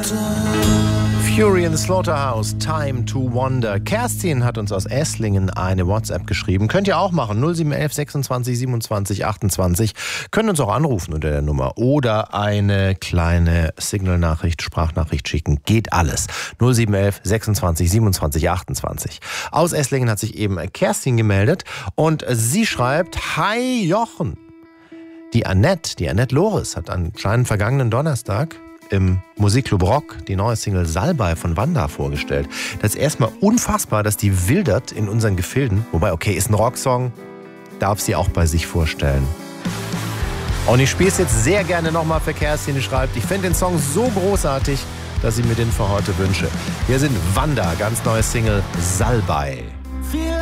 Fury in the Slaughterhouse, Time to Wonder. Kerstin hat uns aus Esslingen eine WhatsApp geschrieben. Könnt ihr auch machen, 0711 26 27 28. Können uns auch anrufen unter der Nummer oder eine kleine Signal-Nachricht, Sprachnachricht schicken. Geht alles. 0711 26 27 28. Aus Esslingen hat sich eben Kerstin gemeldet und sie schreibt: Hi Jochen. Die Annette Loris hat anscheinend vergangenen Donnerstag im Musikclub Rock die neue Single Salbei von Wanda vorgestellt. Das ist erstmal unfassbar, dass die wildert in unseren Gefilden. Wobei, okay, ist ein Rocksong, darf sie auch bei sich vorstellen. Und ich spiele es jetzt sehr gerne nochmal für Kerstin, die schreibt: Ich finde den Song so großartig, dass ich mir den für heute wünsche. Hier sind Wanda, ganz neue Single Salbei.